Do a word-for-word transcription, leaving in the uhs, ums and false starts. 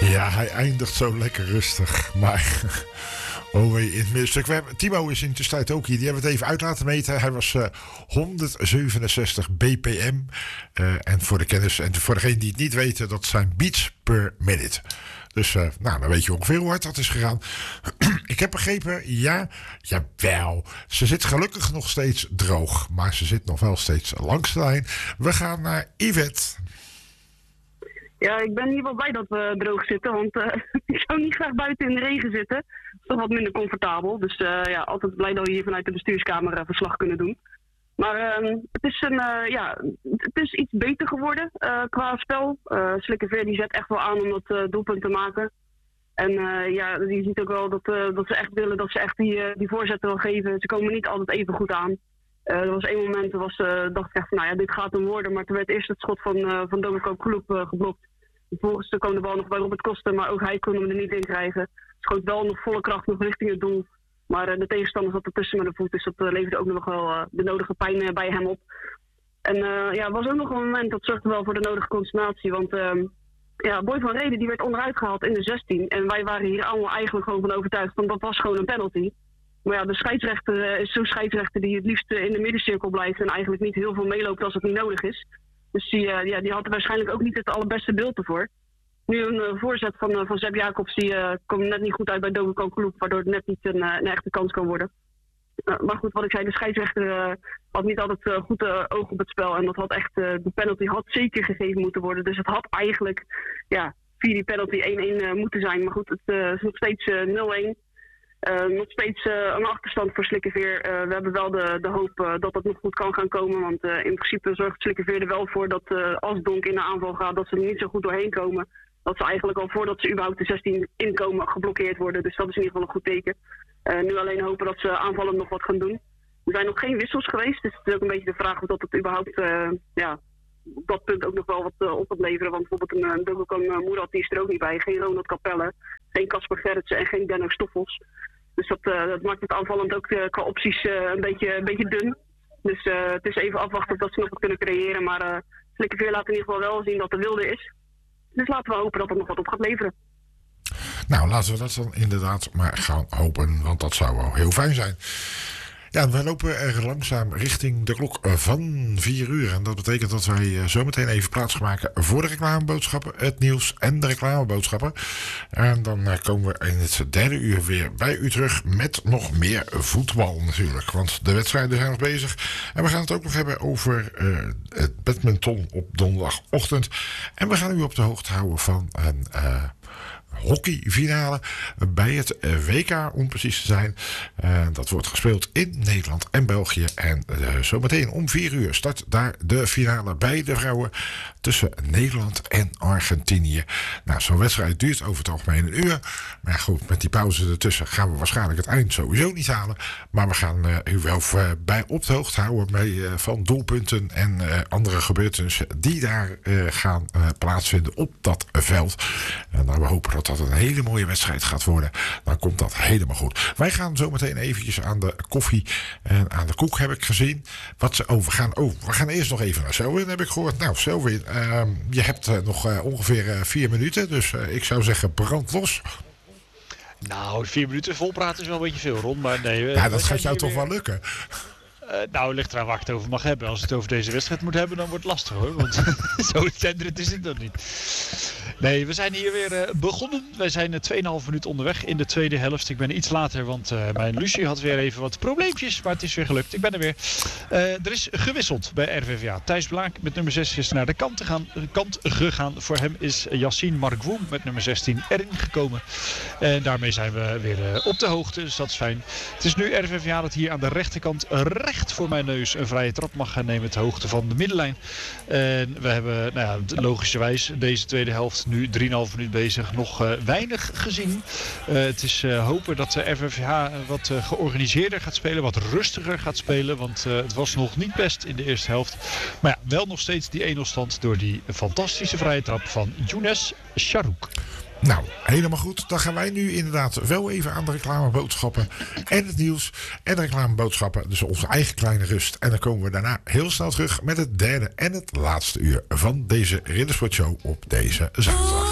Ja, hij eindigt zo lekker rustig. Maar oh, in het middenstuk. We hebben, Timo is in de tussentijd ook hier. Die hebben we het even uit laten meten. Hij was uh, honderdzevenenzestig B P M. Uh, en voor de kennis en voor degenen die het niet weten, dat zijn beats per minute. Dus uh, nou, dan weet je ongeveer hoe hard dat is gegaan. Ik heb begrepen, ja, jawel. Ze zit gelukkig nog steeds droog. Maar ze zit nog wel steeds langs de lijn. We gaan naar Yvette. Ja, ik ben in ieder geval blij dat we droog zitten. Want uh, ik zou niet graag buiten in de regen zitten. Dat is toch wat minder comfortabel. Dus uh, ja, altijd blij dat we hier vanuit de bestuurskamer uh, verslag kunnen doen. Maar uh, het, is een, uh, ja, het is iets beter geworden uh, qua spel. Uh, Slikkerveer die zet echt wel aan om dat uh, doelpunt te maken. En uh, ja, je ziet ook wel dat, uh, dat ze echt willen dat ze echt die, uh, die voorzetten wil geven. Ze komen niet altijd even goed aan. Uh, er was één moment, was, uh, dacht ik echt van, nou ja, dit gaat hem worden. Maar toen werd eerst het schot van, uh, van Dominico Kloep uh, geblokt. Vervolgens kwam de bal nog bij Robert Koster, maar ook hij kon hem er niet in krijgen. Schoot wel nog volle kracht nog richting het doel. Maar uh, de tegenstander zat ertussen met de voet, dus dat uh, leverde ook nog wel uh, de nodige pijn uh, bij hem op. En uh, ja, er was ook nog een moment, dat zorgde wel voor de nodige concentratie. Want uh, ja, Boy van Reden die werd onderuit gehaald in de zestien. En wij waren hier allemaal eigenlijk gewoon van overtuigd, want dat was gewoon een penalty. Maar ja, de scheidsrechter uh, is zo'n scheidsrechter die het liefst uh, in de middencirkel blijft en eigenlijk niet heel veel meeloopt als het niet nodig is. Dus die, uh, ja, die had er waarschijnlijk ook niet het allerbeste beeld ervoor. Nu een uh, voorzet van, uh, van Sepp Jacobs, die uh, komt net niet goed uit bij Dominico Kloep, waardoor het net niet een, uh, een echte kans kan worden. Uh, maar goed, wat ik zei, de scheidsrechter uh, had niet altijd uh, goed uh, oog op het spel. En dat had echt, uh, de penalty had zeker gegeven moeten worden. Dus het had eigenlijk, ja, via die penalty één-één uh, moeten zijn. Maar goed, het uh, is nog steeds uh, nul-één. Uh, nog steeds uh, een achterstand voor Slikkerveer. Uh, we hebben wel de, de hoop uh, dat dat nog goed kan gaan komen. Want uh, in principe zorgt Slikkerveer er wel voor dat uh, als Donk in de aanval gaat, dat ze er niet zo goed doorheen komen. Dat ze eigenlijk al voordat ze überhaupt de zestien inkomen geblokkeerd worden. Dus dat is in ieder geval een goed teken. Uh, nu alleen hopen dat ze aanvallend nog wat gaan doen. Er zijn nog geen wissels geweest. Dus het is ook een beetje de vraag of dat het überhaupt uh, ja, op dat punt ook nog wel wat uh, op gaat leveren. Want bijvoorbeeld een uh, Dogokan uh, Murat die is er ook niet bij. Geen Ronald Capelle, geen Casper Gerritsen en geen Denno Stoffels. Dus dat, uh, dat maakt het aanvallend ook uh, qua opties uh, een, beetje, een beetje dun. Dus uh, het is even afwachten of dat ze nog wat kunnen creëren. Maar uh, Slikkerveer laat in ieder geval wel zien dat er wilde is. Dus laten we hopen dat er nog wat op gaat leveren. Nou, laten we dat dan inderdaad maar gaan hopen. Want dat zou wel heel fijn zijn. Ja, we lopen er langzaam richting de klok van vier uur. En dat betekent dat wij zometeen even plaats gaan maken voor de reclameboodschappen, het nieuws en de reclameboodschappen. En dan komen we in het derde uur weer bij u terug met nog meer voetbal natuurlijk. Want de wedstrijden zijn nog bezig. En we gaan het ook nog hebben over uh, het badminton op donderdagochtend. En we gaan u op de hoogte houden van een Uh, hockeyfinale bij het W K, om precies te zijn. Uh, dat wordt gespeeld in Nederland en België. En uh, zometeen om vier uur start daar de finale bij de vrouwen tussen Nederland en Argentinië. Nou, zo'n wedstrijd duurt over het algemeen een uur. Maar goed, met die pauze ertussen gaan we waarschijnlijk het eind sowieso niet halen. Maar we gaan uh, u wel uh, bij op de hoogte houden bij, uh, van doelpunten en uh, andere gebeurtenissen die daar uh, gaan uh, plaatsvinden op dat veld. En dan we hopen dat dat een hele mooie wedstrijd gaat worden. Dan komt dat helemaal goed. Wij gaan zo meteen eventjes aan de koffie en aan de koek, heb ik gezien. Wat ze, oh, we gaan, oh, we gaan eerst nog even naar Selwyn, heb ik gehoord. Nou, Selwyn, uh, je hebt uh, nog uh, ongeveer uh, vier minuten. Dus uh, ik zou zeggen, brand los. Nou, vier minuten volpraten is wel een beetje veel, Ron. Maar nee, ja, dat gaat jou toch weer wel lukken. Uh, nou, ligt eraan waar ik het over mag hebben. Als het over deze wedstrijd moet hebben, dan wordt het lastig hoor. Want zo tenderend is het nog niet. Nee, we zijn hier weer uh, begonnen. Wij zijn uh, twee komma vijf minuut onderweg in de tweede helft. Ik ben iets later, want uh, mijn Lucie had weer even wat probleempjes. Maar het is weer gelukt. Ik ben er weer. Uh, er is gewisseld bij R V V A. Thijs Blaak met nummer zes is naar de kant, te gaan, de kant gegaan. Voor hem is Yassine Markwoem met nummer zestien erin gekomen. En daarmee zijn we weer uh, op de hoogte. Dus dat is fijn. Het is nu R V V A dat hier aan de rechterkant recht voor mijn neus een vrije trap mag gaan nemen. Ter hoogte van de middenlijn. En we hebben, nou ja, logischerwijs deze tweede helft nu drie komma vijf minuut bezig. Nog uh, weinig gezien. Uh, het is uh, hopen dat de R V V H wat uh, georganiseerder gaat spelen. Wat rustiger gaat spelen. Want uh, het was nog niet best in de eerste helft. Maar ja, wel nog steeds die één nul stand door die fantastische vrije trap van Younes Charouk. Nou, helemaal goed. Dan gaan wij nu inderdaad wel even aan de reclameboodschappen en het nieuws en de reclameboodschappen. Dus onze eigen kleine rust. En dan komen we daarna heel snel terug met het derde en het laatste uur van deze Riddersportshow op deze zaterdag.